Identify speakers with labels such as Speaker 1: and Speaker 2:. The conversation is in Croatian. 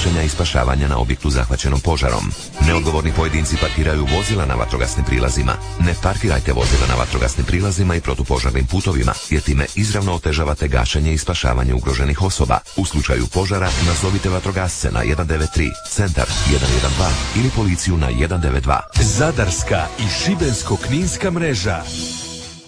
Speaker 1: gašenja i spašavanja na objektu zahvaćenom požarom. Neodgovorni pojedinci parkiraju vozila na vatrogasnim prilazima. Ne parkirajte vozila na vatrogasnim prilazima i protupožarnim putovima, jer time izravno otežavate gašenje i spašavanje ugroženih osoba. U slučaju požara nazovite vatrogasce na 193, centar 112 ili policiju na 192.
Speaker 2: Zadarska i Šibensko-kninska mreža.